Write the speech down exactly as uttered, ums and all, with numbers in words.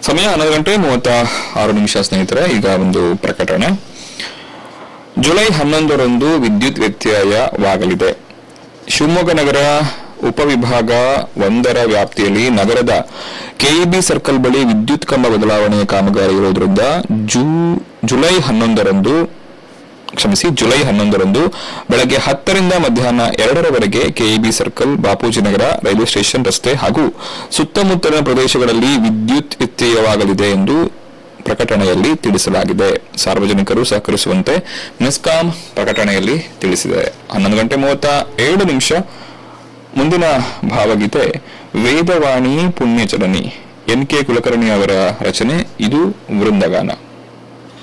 ಸಮಯ ಹನ್ನೊಂದು ಗಂಟೆ ಮೂವತ್ತ ಆರು ನಿಮಿಷ ಸ್ನೇಹಿತರೆ. ಈಗ ಒಂದು ಪ್ರಕಟಣೆ. ಜುಲೈ ಹನ್ನೊಂದರಂದು ವಿದ್ಯುತ್ ವ್ಯತ್ಯಯವಾಗಲಿದೆ. ಶಿವಮೊಗ್ಗ ನಗರ ಉಪವಿಭಾಗ ಒಂದರ ವ್ಯಾಪ್ತಿಯಲ್ಲಿ ನಗರದ ಕೆಇಬಿ ಸರ್ಕಲ್ ಬಳಿ ವಿದ್ಯುತ್ ಕಂಬ ಬದಲಾವಣೆಯ ಕಾಮಗಾರಿ ಇರುವುದರಿಂದ ಜೂ ಜುಲೈ ಹನ್ನೊಂದರಂದು ಕ್ಷಮಿಸಿ ಜುಲೈ ಹನ್ನೊಂದರಂದು ಬೆಳಗ್ಗೆ ಹತ್ತರಿಂದ ಮಧ್ಯಾಹ್ನ ಎರಡರವರೆಗೆ ಕೆಇಬಿ ಸರ್ಕಲ್, ಬಾಪೂಜಿ ನಗರ, ರೈಲ್ವೆ ಸ್ಟೇಷನ್ ರಸ್ತೆ ಹಾಗೂ ಸುತ್ತಮುತ್ತಲಿನ ಪ್ರದೇಶಗಳಲ್ಲಿ ವಿದ್ಯುತ್ ವ್ಯತ್ಯಯವಾಗಲಿದೆ ಎಂದು ಪ್ರಕಟಣೆಯಲ್ಲಿ ತಿಳಿಸಲಾಗಿದೆ. ಸಾರ್ವಜನಿಕರು ಸಹಕರಿಸುವಂತೆ ಮೆಸ್ಕಾಂ ಪ್ರಕಟಣೆಯಲ್ಲಿ ತಿಳಿಸಿದೆ. ಹನ್ನೊಂದು ಗಂಟೆ ಮೂವತ್ತ ಏಳು ನಿಮಿಷ. ಮುಂದಿನ ಭಾವಗೀತೆ ವೇದವಾಣಿ ಪುಣ್ಯಚರಣಿ, ಎನ್ ಕೆ ಕುಲಕರ್ಣಿ ಅವರ ರಚನೆ. ಇದು ವೃಂದಗಾನ.